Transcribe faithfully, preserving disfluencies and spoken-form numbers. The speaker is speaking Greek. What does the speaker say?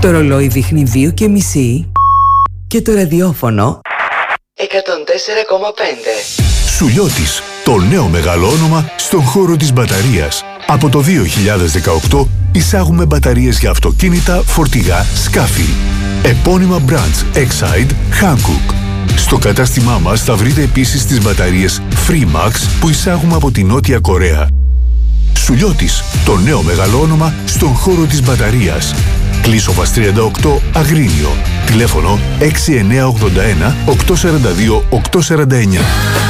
Το ρολόι δείχνει δύο και μισή και το ραδιόφωνο εκατόν τέσσερα κόμμα πέντε. Σουλιώτης, το νέο μεγάλο όνομα στον χώρο της μπαταρίας. Από το δύο χιλιάδες δεκαοκτώ εισάγουμε μπαταρίες για αυτοκίνητα, φορτηγά, σκάφη. Επώνυμα brands Exide, Hankook. Στο κατάστημά μας θα βρείτε επίσης τις μπαταρίες Freemax που εισάγουμε από τη Νότια Κορέα. Σουλιώτης, το νέο μεγάλο όνομα στον χώρο της μπαταρίας. Κλείσοβας τριάντα οκτώ Αγρίνιο. Τηλέφωνο έξι εννιά οκτώ ένα οκτώ τέσσερα δύο οκτώ τέσσερα εννιά.